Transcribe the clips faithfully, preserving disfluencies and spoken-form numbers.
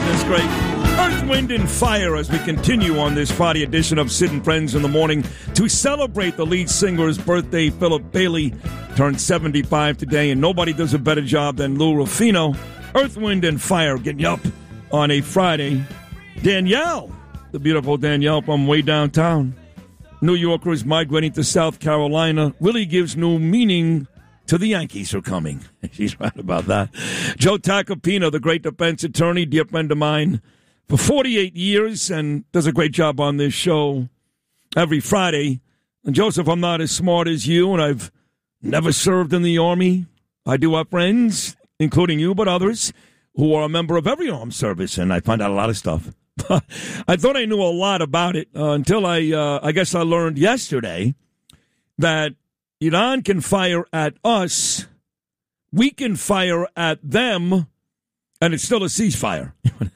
Isn't this great? Earth, Wind, and Fire as we continue on this Friday edition of Sid and Friends in the Morning to celebrate the lead singer's birthday. Philip Bailey turned seventy-five today, and nobody does a better job than Lou Rufino. Earth, Wind, and Fire getting you up on a Friday. Danielle, the beautiful Danielle from way downtown. New Yorkers migrating to South Carolina really gives new meaning to the Yankees are coming. She's right about that. Joe Tacopina, the great defense attorney, dear friend of mine, for forty-eight years and does a great job on this show every Friday. And Joseph, I'm not as smart as you, and I've never served in the Army. I do have friends, including you, but others, who are a member of every armed service, and I find out a lot of stuff. I thought I knew a lot about it uh, until I, uh, I guess I learned yesterday that Iran can fire at us, we can fire at them, and it's still a ceasefire.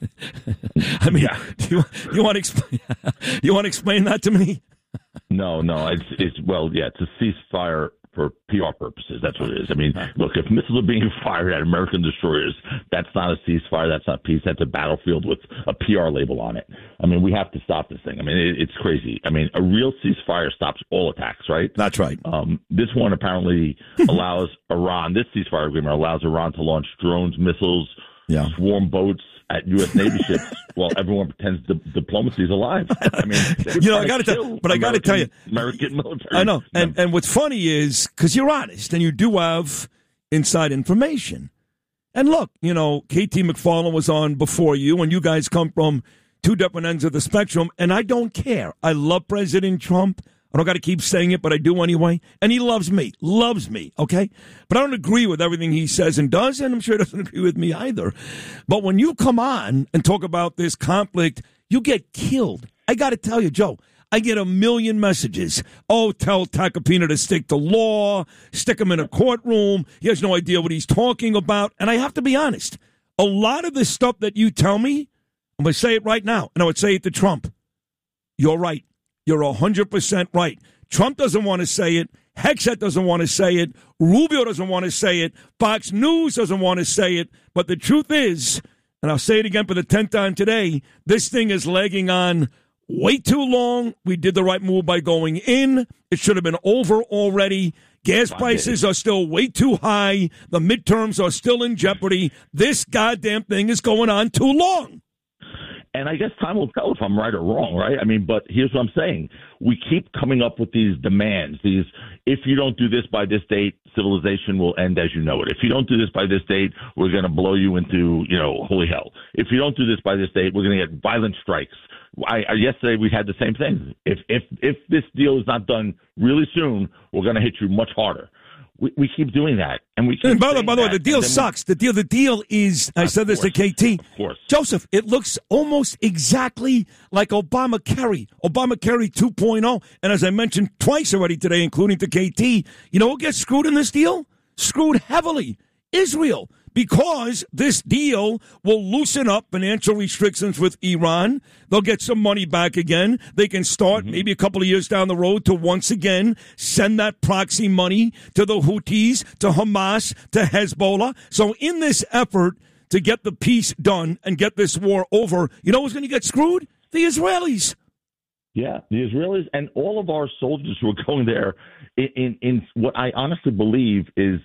I mean, yeah. do you, you want to explain? You want to explain that to me? No, no. It's it's well, yeah. It's a ceasefire for P R purposes. That's what it is. I mean, look, if missiles are being fired at American destroyers, that's not a ceasefire. That's not peace. That's a battlefield with a P R label on it. I mean, we have to stop this thing. I mean, it, it's crazy. I mean, a real ceasefire stops all attacks, right? That's right. Um, this one apparently allows Iran. This ceasefire agreement allows Iran to launch drones, missiles, yeah. swarm boats at U S Navy ships while everyone pretends the diplomacy is alive. I mean, you know, I got to tell, but I got to tell you, American military. I know, and and what's funny is because you're honest and you do have inside information. And look, you know, K T McFarland was on before you, and you guys come from two different ends of the spectrum, and I don't care. I love President Trump. I don't got to keep saying it, but I do anyway. And he loves me, loves me, okay? But I don't agree with everything he says and does, and I'm sure he doesn't agree with me either. But when you come on and talk about this conflict, you get killed. I got to tell you, Joe, I get a million messages. Oh, tell Tacopina to stick to law, stick him in a courtroom. He has no idea what he's talking about. And I have to be honest, a lot of the stuff that you tell me, I'm going to say it right now, and I would say it to Trump. You're right. You're one hundred percent right. Trump doesn't want to say it. Hegseth doesn't want to say it. Rubio doesn't want to say it. Fox News doesn't want to say it. But the truth is, and I'll say it again for the tenth time today, this thing is lagging on way too long. We did the right move by going in. It should have been over already. Gas prices are still way too high. The midterms are still in jeopardy. This goddamn thing is going on too long. And I guess time will tell if I'm right or wrong, right? I mean, but here's what I'm saying. We keep coming up with these demands, these, if you don't do this by this date, civilization will end as you know it. If you don't do this by this date, we're going to blow you into, you know, holy hell. If you don't do this by this date, we're going to get violent strikes. I, I, yesterday we had the same thing. If, if, if this deal is not done really soon, we're going to hit you much harder. We, we keep doing that, and we. Keep and by the by the way, the deal sucks. We, the deal, the deal is. I said this to K T. Of course, Joseph. It looks almost exactly like Obamacare, Obamacare two point oh. And as I mentioned twice already today, including to K T, you know who gets screwed in this deal? Screwed heavily. Israel. Because this deal will loosen up financial restrictions with Iran. They'll get some money back again. They can start mm-hmm. maybe a couple of years down the road to once again send that proxy money to the Houthis, to Hamas, to Hezbollah. So in this effort to get the peace done and get this war over, you know who's going to get screwed? The Israelis. Yeah, the Israelis and all of our soldiers who are going there in, in, in what I honestly believe is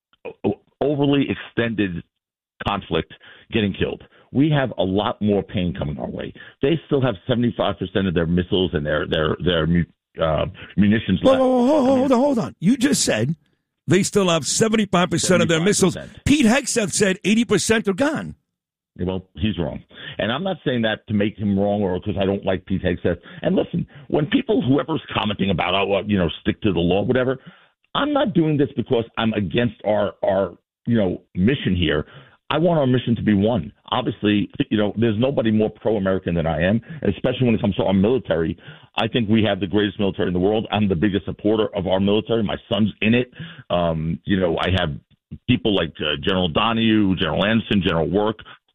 overly extended conflict getting killed. We have a lot more pain coming our way. They still have seventy-five percent of their missiles and their their their uh, munitions whoa, left. Whoa, whoa, whoa, hold on, hold on. You just said they still have seventy-five percent of their missiles. Pete Hegseth said eighty percent are gone. Well, he's wrong. And I'm not saying that to make him wrong or because I don't like Pete Hegseth. And listen, when people, whoever's commenting about, oh, you know, stick to the law, whatever, I'm not doing this because I'm against our our you know, mission here. I want our mission to be one. Obviously, you know, there's nobody more pro-American than I am, especially when it comes to our military. I think we have the greatest military in the world. I'm the biggest supporter of our military. My son's in it. Um, you know, I have people like uh, General Donahue, General Anderson, General Work,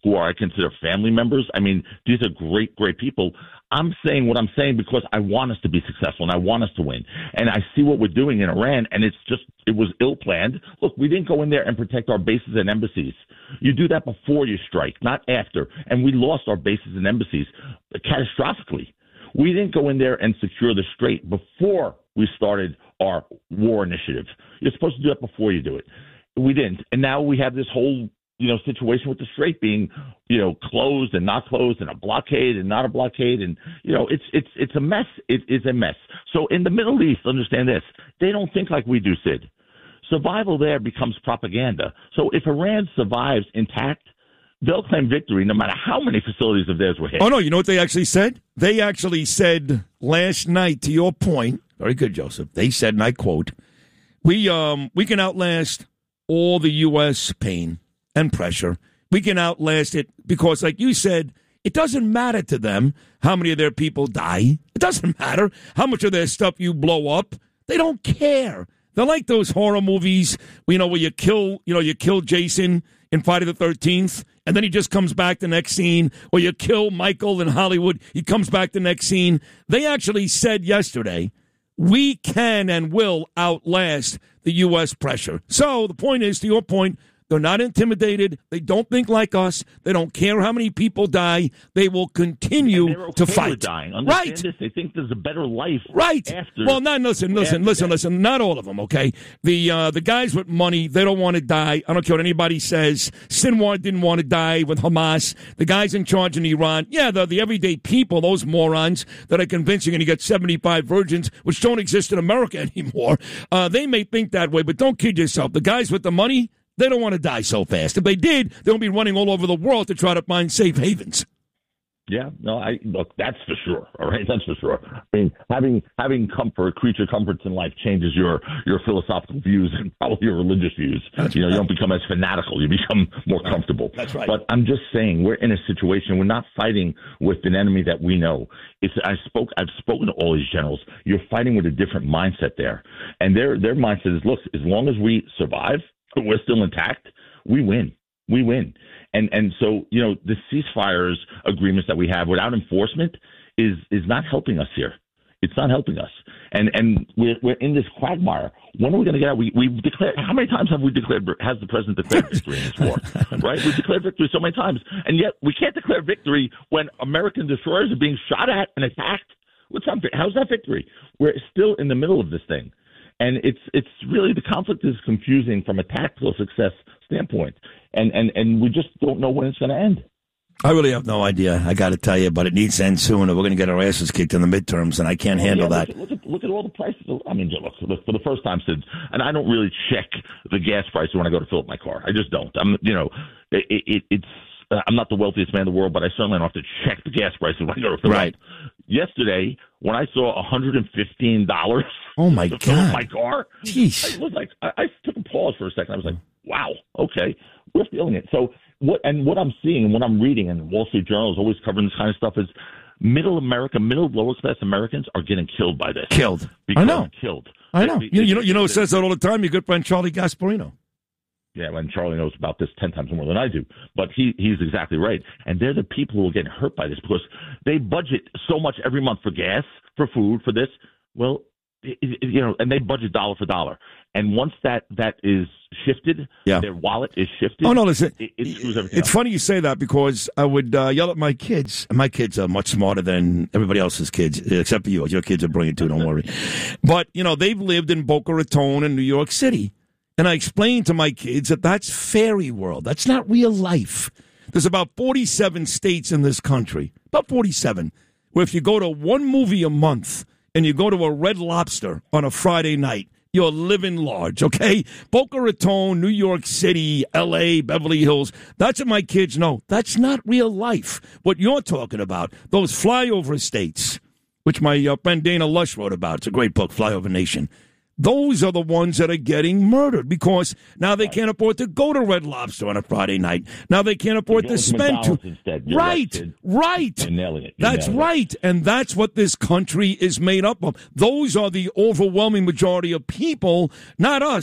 who are I consider family members. I mean, these are great, great people. I'm saying what I'm saying because I want us to be successful and I want us to win. And I see what we're doing in Iran, and it's just, it was ill-planned. Look, we didn't go in there and protect our bases and embassies. You do that before you strike, not after. And we lost our bases and embassies catastrophically. We didn't go in there and secure the strait before we started our war initiative. You're supposed to do that before you do it. We didn't. And now we have this whole, you know, situation with the strait being, you know, closed and not closed and a blockade and not a blockade. And, you know, it's, it's, it's a mess. It is a mess. So in the Middle East, understand this, they don't think like we do, Sid. Survival there becomes propaganda. So if Iran survives intact, they'll claim victory no matter how many facilities of theirs were hit. Oh, no, you know what they actually said? They actually said last night, to your point, very good, Joseph, they said, and I quote, we, um, we can outlast all the U S pain and pressure. We can outlast it because, like you said, it doesn't matter to them how many of their people die. It doesn't matter how much of their stuff you blow up. They don't care. They're like those horror movies, you know, where you kill, you know, you kill Jason in Friday the thirteenth, and then he just comes back the next scene, or you kill Michael in Hollywood, he comes back the next scene. They actually said yesterday, we can and will outlast the U S pressure. So the point is, to your point, they're not intimidated. They don't think like us. They don't care how many people die. They will continue okay to fight. With dying. Understand right. This? They think there's a better life. Right. After, well, not listen, listen, listen, death. listen. Not all of them. Okay. The uh, the guys with money, they don't want to die. I don't care what anybody says. Sinwar didn't want to die with Hamas. The guys in charge in Iran, yeah, the the everyday people, those morons that are convinced you're going to get seventy-five virgins, which don't exist in America anymore. Uh, they may think that way, but don't kid yourself. The guys with the money, they don't want to die so fast. If they did, they'll be running all over the world to try to find safe havens. Yeah, no, I look, that's for sure. All right, that's for sure. I mean, having having comfort, creature comforts in life changes your your philosophical views and probably your religious views. That's you know, right. You don't become as fanatical. You become more comfortable. That's right. But I'm just saying, we're in a situation. We're not fighting with an enemy that we know. It's I spoke. I've spoken to all these generals. You're fighting with a different mindset there, and their their mindset is: look, as long as we survive, we're still intact, we win. We win. And and so, you know, the ceasefires agreements that we have without enforcement is is not helping us here. It's not helping us. And and we're we're in this quagmire. When are we going to get out? We we've declared, how many times have we declared, has the president declared victory in this war? Right? We've declared victory so many times. And yet we can't declare victory when American destroyers are being shot at and attacked. What's that? How's that victory? We're still in the middle of this thing. And it's it's really, the conflict is confusing from a tactical success standpoint. And, and, and we just don't know when it's going to end. I really have no idea, I got to tell you, but it needs to end soon, or we're going to get our asses kicked in the midterms, and I can't well, handle yeah, that. Look, look, at, look at all the prices. I mean, look, for the first time, Sid, and I don't really check the gas price when I go to fill up my car. I just don't. I'm, you know, it, it, it's. I'm not the wealthiest man in the world, but I certainly don't have to check the gas prices when I go to fill right. up. Yesterday, when I saw one hundred fifteen dollars oh my to God. fill up my car, Jeez. I was like, I, I took a pause for a second. I was like, wow, okay, we're feeling it. So what? And what I'm seeing and what I'm reading, and Wall Street Journal is always covering this kind of stuff, is middle America, middle lower class Americans are getting killed by this. Killed. Because I know. Killed. I know. They, you, they, you know. You know. It they, says that all the time. Your good friend Charlie Gasparino. Yeah, and Charlie knows about this ten times more than I do. But he he's exactly right. And they're the people who are getting hurt by this because they budget so much every month for gas, for food, for this. Well, it, it, you know, and they budget dollar for dollar. And once that, that is shifted, yeah. their wallet is shifted. Oh, no, listen. It, it screws everything It's up. funny you say that because I would uh, yell at my kids. And my kids are much smarter than everybody else's kids, except for you. Your kids are brilliant, too. Don't worry. But, you know, they've lived in Boca Raton and New York City. And I explained to my kids that that's fairy world. That's not real life. There's about forty-seven states in this country, about forty-seven, where if you go to one movie a month and you go to a Red Lobster on a Friday night, you're living large, okay? Boca Raton, New York City, L A, Beverly Hills, that's what my kids know. That's not real life. What you're talking about, those flyover states, which my uh, friend Dana Lush wrote about. It's a great book, Flyover Nation. Those are the ones that are getting murdered because now they can't afford to go to Red Lobster on a Friday night. Now they can't afford to spend to right, right. You're nailing it. You're that's nailing right, it. And that's what this country is made up of. Those are the overwhelming majority of people, not us.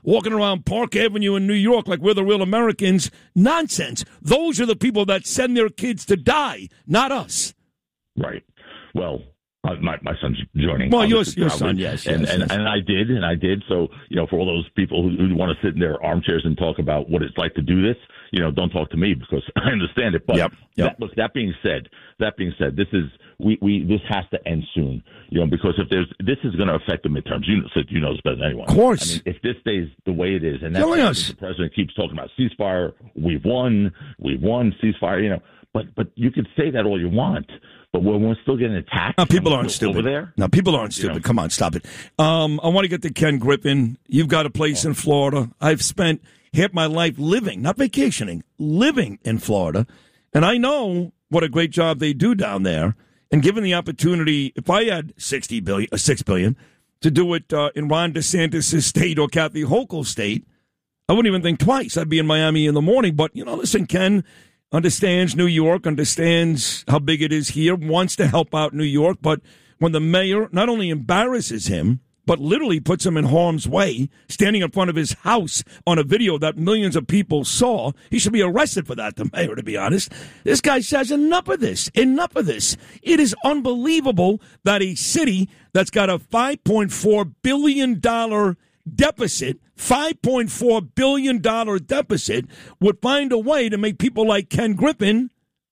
walking around Park Avenue in New York like we're the real Americans. Nonsense. Those are the people that send their kids to die, not us. Right. Well, uh, my my son's joining. Well, your, your son, yes. And, yes, and, yes. and I did, and I did. So, you know, for all those people who, who want to sit in their armchairs and talk about what it's like to do this, you know, don't talk to me because I understand it. But yep, yep. That, look, that being said, that being said, this is we, we this has to end soon. You know, because if there's this is going to affect the midterms. You know, you know this better than anyone. Of course. I mean, if this stays the way it is, and that's Killing why us. The president keeps talking about ceasefire. We've won. We've won ceasefire. You know, but but you can say that all you want. But when we're still getting attacked, no, people aren't stupid. Over there? No, people aren't stupid. You know? Come on, stop it. Um, I want to get to Ken Griffin. You've got a place oh. in Florida. I've spent half my life living, not vacationing, living in Florida. And I know what a great job they do down there. And given the opportunity, if I had sixty billion, uh, six billion to do it uh, in Ron DeSantis' state or Kathy Hochul's state, I wouldn't even think twice. I'd be in Miami in the morning. But, you know, listen, Ken understands New York, understands how big it is here, wants to help out New York. But when the mayor not only embarrasses him, but literally puts him in harm's way, standing in front of his house on a video that millions of people saw, he should be arrested for that, the mayor, to be honest. This guy says enough of this, enough of this. It is unbelievable that a city that's got a five point four billion dollars deficit, five point four billion dollars deficit, would find a way to make people like Ken Griffin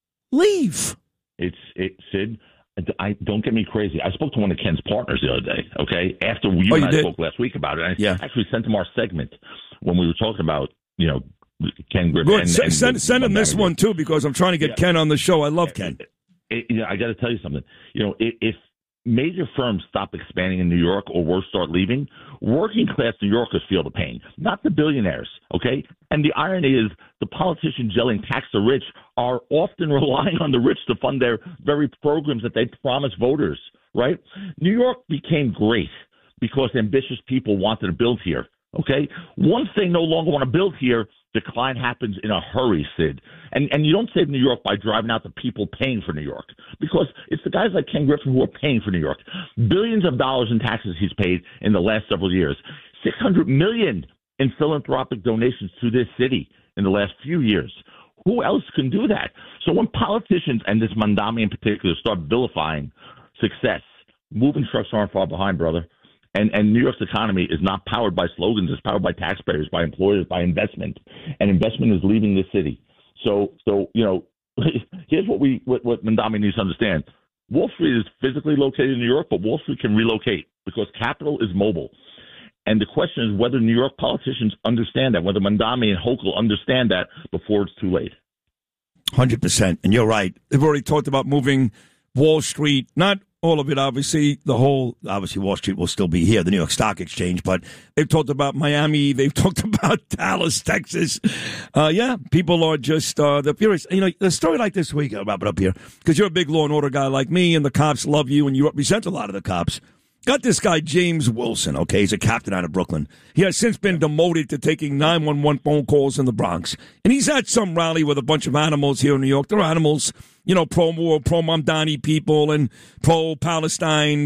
leave. It's, it, Sid, I don't get me crazy. I spoke to one of Ken's partners the other day, okay, after you oh, and you I did? spoke last week about it. I yeah. actually sent him our segment when we were talking about, you know, Ken Griffin. Good. And, S- and send the, send him the, this one, too, because I'm trying to get yeah. Ken on the show. I love Ken. It, it, you know, I got to tell you something. You know, if, if major firms stop expanding in New York or worse, start leaving, working class New Yorkers feel the pain, not the billionaires, okay? And the irony is the politicians yelling tax the rich are often relying on the rich to fund their very programs that they promise voters, right? New York became great because ambitious people wanted to build here, okay? Once they no longer want to build here, decline happens in a hurry, Sid. And and you don't save New York by driving out the people paying for New York, because it's the guys like Ken Griffin who are paying for New York. Billions of dollars in taxes he's paid in the last several years. six hundred million dollars in philanthropic donations to this city in the last few years. Who else can do that? So when politicians, and this Mamdani in particular, start vilifying success, moving trucks aren't far behind, brother. And and New York's economy is not powered by slogans. It's powered by taxpayers, by employers, by investment. And investment is leaving the city. So, so you know, here's what we what, what Mamdani needs to understand. Wall Street is physically located in New York, but Wall Street can relocate because capital is mobile. And the question is whether New York politicians understand that, whether Mamdani and Hochul understand that before it's too late. one hundred percent. And you're right. They've already talked about moving Wall Street, not all of it, obviously. The whole, obviously, Wall Street will still be here, the New York Stock Exchange, but they've talked about Miami. They've talked about Dallas, Texas. Uh, yeah, people are just, uh, they're furious. You know, a story like this week, I'll wrap it up here, because you're a big law and order guy like me, and the cops love you, and you represent a lot of the cops. Got this guy, James Wilson, okay? He's a captain out of Brooklyn. He has since been demoted to taking nine one one phone calls in the Bronx. And he's at some rally with a bunch of animals here in New York. They're animals, you know, pro-war, pro-Mamdani people and pro-Palestine,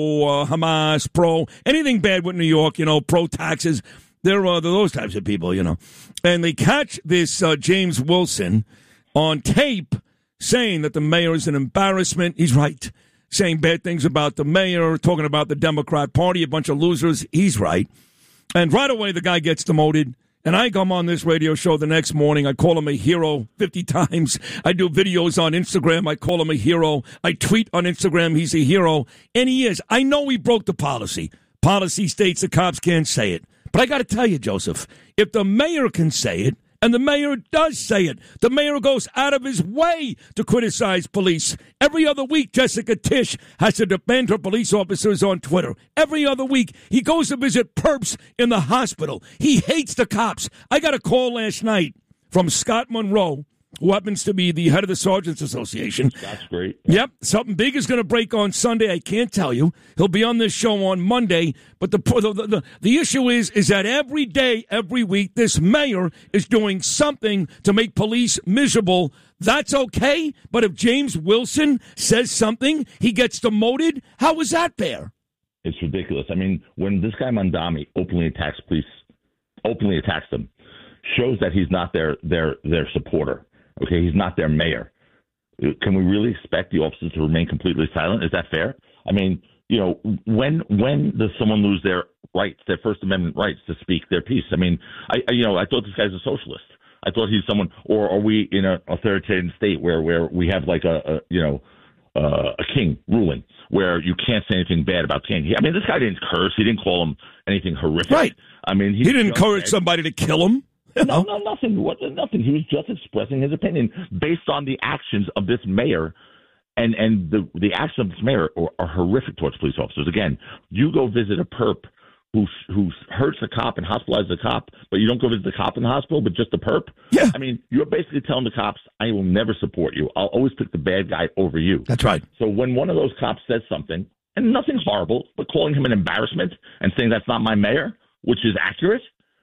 pro-Hamas, pro anything bad with New York, you know, pro-taxes. They're, uh, they're those types of people, you know. And they catch this uh, James Wilson on tape saying that the mayor is an embarrassment. He's right. Saying bad things about the mayor, talking about the Democrat Party, a bunch of losers. He's right. And right away, the guy gets demoted. And I come on this radio show the next morning. I call him a hero fifty times. I do videos on Instagram. I call him a hero. I tweet on Instagram. He's a hero. And he is. I know he broke the policy. Policy states the cops can't say it. But I got to tell you, Joseph, if the mayor can say it, and the mayor does say it. The mayor goes out of his way to criticize police. Every other week, Jessica Tisch has to defend her police officers on Twitter. Every other week, he goes to visit perps in the hospital. He hates the cops. I got a call last night from Scott Monroe, who happens to be the head of the Sergeants Association. That's great. Yep. Something big is going to break on Sunday. I can't tell you. He'll be on this show on Monday. But the, the the the issue is, is that every day, every week, this mayor is doing something to make police miserable. That's okay. But if James Wilson says something, he gets demoted. How is that fair? It's ridiculous. I mean, when this guy Mamdani openly attacks police openly attacks them, shows that he's not their their their supporter. Okay, he's not their mayor. Can we really expect the officers to remain completely silent? Is that fair? I mean, you know, when when does someone lose their rights, their First Amendment rights to speak their piece? I mean, I, I you know, I thought this guy's a socialist. I thought he's someone, or are we in an authoritarian state where, where we have like a, a you know, uh, a king ruling where you can't say anything bad about king? He, I mean, this guy didn't curse. He didn't call him anything horrific. Right. I mean, he didn't encourage said, somebody to kill him. You know? No, no, nothing. What, nothing. He was just expressing his opinion based on the actions of this mayor. And and the the actions of this mayor are, are horrific towards police officers. Again, you go visit a perp who who hurts a cop and hospitalizes a cop, but you don't go visit the cop in the hospital, but just the perp. Yeah. I mean, you're basically telling the cops, I will never support you. I'll always pick the bad guy over you. That's right. So when one of those cops says something, and nothing horrible, but calling him an embarrassment and saying that's not my mayor, which is accurate,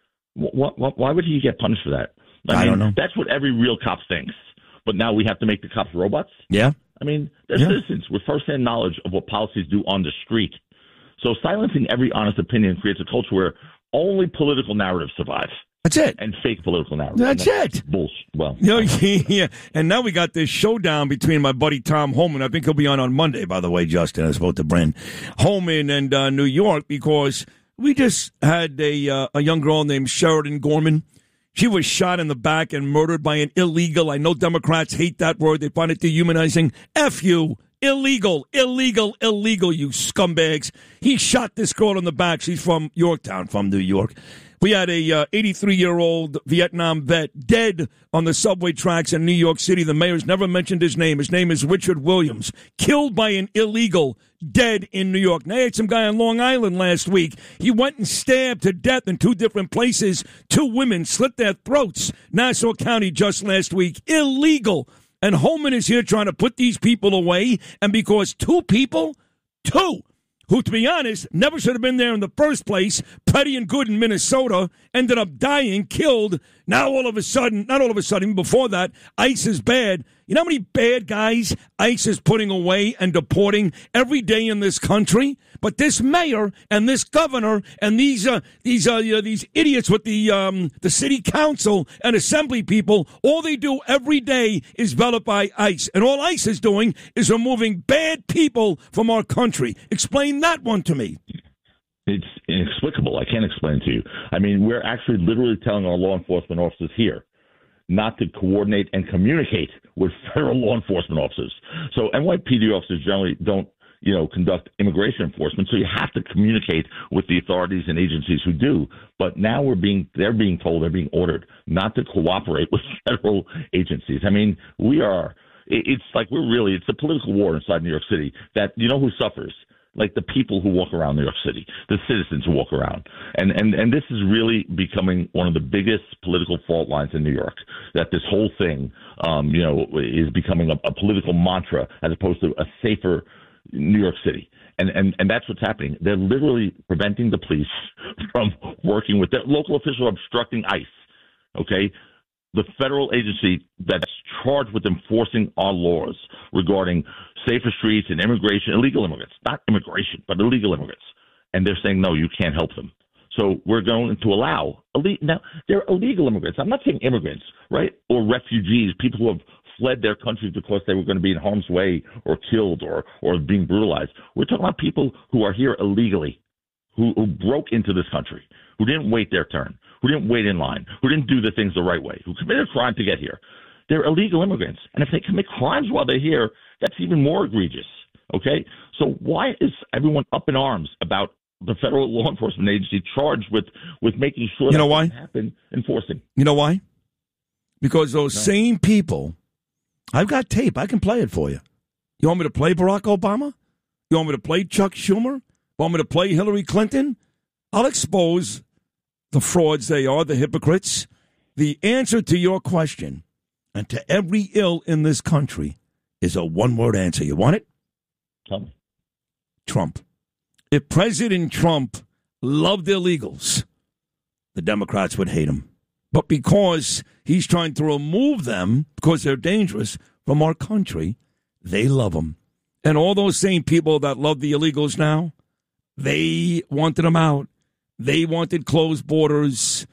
wh- wh- why would he get punished for that? I, I mean, don't know. That's what every real cop thinks. But now we have to make the cops robots? Yeah. I mean, they're yeah. citizens with firsthand knowledge of what policies do on the street. So silencing every honest opinion creates a culture where only political narratives survive. That's it. And fake political narratives. That's, that's it. Bullshit. Well, you know, yeah. And now we got this showdown between my buddy Tom Homan. I think he'll be on on Monday, by the way, Justin. I spoke to Bryn Homan and uh, New York because we just had a uh, a young girl named Sheridan Gorman. She was shot in the back and murdered by an illegal. I know Democrats hate that word. They find it dehumanizing. F you. Illegal, illegal, illegal, you scumbags. He shot this girl in the back. She's from Yorktown, from New York. We had a uh, eighty-three-year-old Vietnam vet dead on the subway tracks in New York City. The mayor's never mentioned his name. His name is Richard Williams. Killed by an illegal, dead in New York. Now, I had some guy on Long Island last week. He went and stabbed to death in two different places. Two women slit their throats. Nassau County just last week. Illegal. And Holman is here trying to put these people away. And because two people, two, who, to be honest, never should have been there in the first place, Petty and Good in Minnesota, ended up dying, killed. Now all of a sudden, not all of a sudden, even before that, ICE is bad. You know how many bad guys ICE is putting away and deporting every day in this country? But this mayor and this governor and these uh, these uh, you know, these idiots with the um, the city council and assembly people, all they do every day is vilify ICE. And all ICE is doing is removing bad people from our country. Explain that one to me. It's inexplicable. I can't explain it to you. I mean, we're actually literally telling our law enforcement officers here not to coordinate and communicate with federal law enforcement officers. So N Y P D officers generally don't, you know, conduct immigration enforcement. So you have to communicate with the authorities and agencies who do. But now we're being, they're being told, they're being ordered not to cooperate with federal agencies. I mean, we are, it's like we're really, it's a political war inside New York City that, you know, who suffers? Like the people who walk around New York City, the citizens who walk around. And, and, and this is really becoming one of the biggest political fault lines in New York, that this whole thing, um, you know, is becoming a, a political mantra as opposed to a safer New York City. And, and, and that's what's happening. They're literally preventing the police from working with their local officials, obstructing ICE. Okay. The federal agency that's charged with enforcing our laws regarding safer streets and immigration, illegal immigrants, not immigration, but illegal immigrants. And they're saying, no, you can't help them. So we're going to allow, now, they're illegal immigrants. I'm not saying immigrants, right? Or refugees, people who have fled their countries because they were going to be in harm's way or killed or, or being brutalized. We're talking about people who are here illegally, who, who broke into this country, who didn't wait their turn, who didn't wait in line, who didn't do the things the right way, who committed a crime to get here. They're illegal immigrants. And if they commit crimes while they're here, that's even more egregious. Okay? So why is everyone up in arms about the federal law enforcement agency charged with, with making sure you that know why? doesn't happen, enforcing? You know why? Because those no. same people, I've got tape. I can play it for you. You want me to play Barack Obama? You want me to play Chuck Schumer? You want me to play Hillary Clinton? I'll expose the frauds they are, the hypocrites. The answer to your question and to every ill in this country is a one-word answer. You want it? Tell me. Trump. If President Trump loved illegals, the Democrats would hate him. But because he's trying to remove them, because they're dangerous, from our country, they love him. And all those same people that love the illegals now, they wanted them out. They wanted closed borders.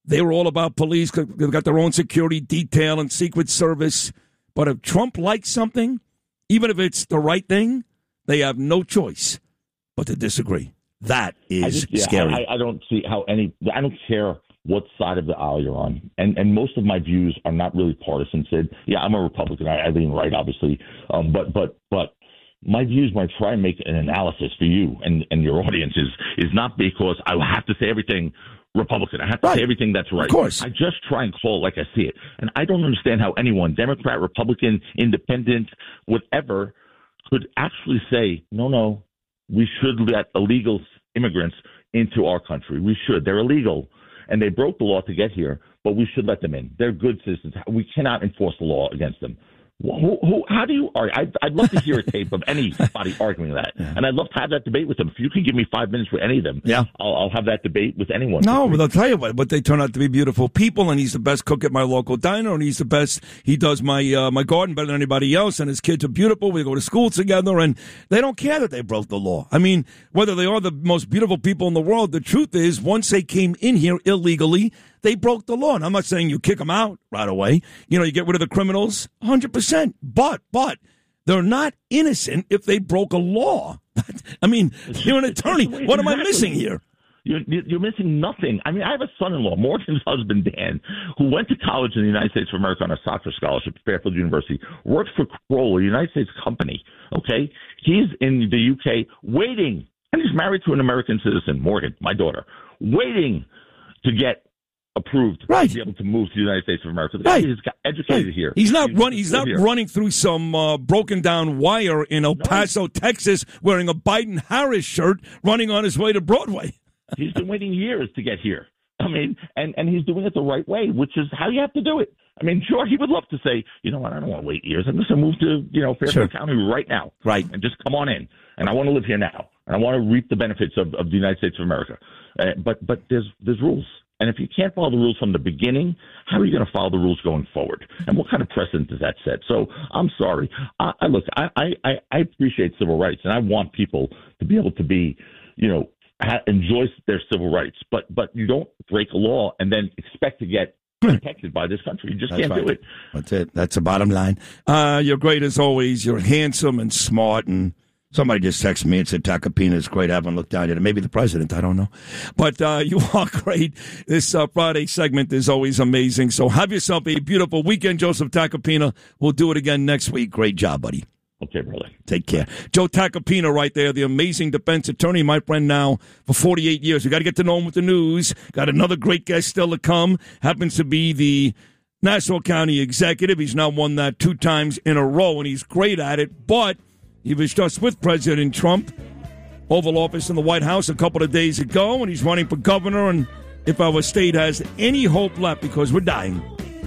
They were all about police. They've got their own security detail and Secret Service. But if Trump likes something, even if it's the right thing, they have no choice but to disagree. That is I just, yeah, scary. I, I don't see how any – I don't care what side of the aisle you're on. And and most of my views are not really partisan, Sid. Yeah, I'm a Republican. I, I lean right, obviously. Um, but but but my views, when I try and make an analysis for you and, and your audience, is, is not because I have to say everything Republican. I have to right. say everything that's right. Of course. I just try and call it like I see it. And I don't understand how anyone, Democrat, Republican, Independent, whatever, could actually say, no, no, we should let illegal immigrants into our country. We should. They're illegal, and they broke the law to get here, but we should let them in. They're good citizens. We cannot enforce the law against them. Who, who, how do you argue? I'd, I'd love to hear a tape of anybody arguing that, yeah. and I'd love to have that debate with them. If you can give me five minutes with any of them, yeah. I'll, I'll have that debate with anyone. No, but I'll tell you what, but they turn out to be beautiful people, and he's the best cook at my local diner, and he's the best. He does my uh, my garden better than anybody else, and his kids are beautiful. We go to school together, and they don't care that they broke the law. I mean, whether they are the most beautiful people in the world, the truth is, once they came in here illegally, they broke the law. And I'm not saying you kick them out right away. You know, you get rid of the criminals, one hundred percent. But, but they're not innocent if they broke a law. I mean, you're an attorney. What am I missing here? You're, you're missing nothing. I mean, I have a son-in-law, Morgan's husband, Dan, who went to college in the United States of America on a soccer scholarship at Fairfield University, works for Kroll, a United States company, okay? He's in the U K waiting, and he's married to an American citizen, Morgan, my daughter, waiting to get approved right. to be able to move to the United States of America. The guy right. is educated right. here. He's not he's running. He's not here. running through some uh, broken down wire in El Paso, no. Texas, wearing a Biden Harris shirt, running on his way to Broadway. He's been waiting years to get here. I mean, and, and he's doing it the right way, which is how you have to do it. I mean, sure, he would love to say, you know what, I don't want to wait years. I'm just going to move to, you know, Fairfield sure. County right now. Right. And just come on in. And I want to live here now. And I want to reap the benefits of, of the United States of America. Uh, but but there's there's rules. And if you can't follow the rules from the beginning, how are you going to follow the rules going forward? And what kind of precedent does that set? So I'm sorry. I, I look, I, I, I appreciate civil rights, and I want people to be able to be, you know, ha- enjoy their civil rights. But but you don't break a law and then expect to get protected by this country. You just That's can't right. do it. That's it. That's the bottom line. Uh, you're great as always. You're handsome and smart, and somebody just texted me and said Tacopina is great. I haven't looked down at it. Maybe the president. I don't know. But uh, you are great. This uh, Friday segment is always amazing. So have yourself a beautiful weekend, Joseph Tacopina. We'll do it again next week. Great job, buddy. Okay, brother. Take care. Joe Tacopina right there, the amazing defense attorney, my friend now for forty-eight years. We got to get to know him with the news. Got another great guest still to come. Happens to be the Nassau County executive. He's now won that two times in a row, and he's great at it. But he was just with President Trump, Oval Office in the White House a couple of days ago, and he's running for governor. And if our state has any hope left, because we're dying,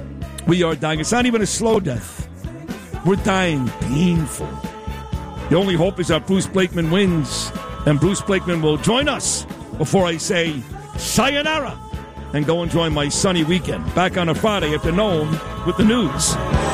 we are dying. It's not even a slow death. We're dying painful. The only hope is that Bruce Blakeman wins, and Bruce Blakeman will join us before I say sayonara and go enjoy my sunny weekend. Back on a Friday after Noam with the news.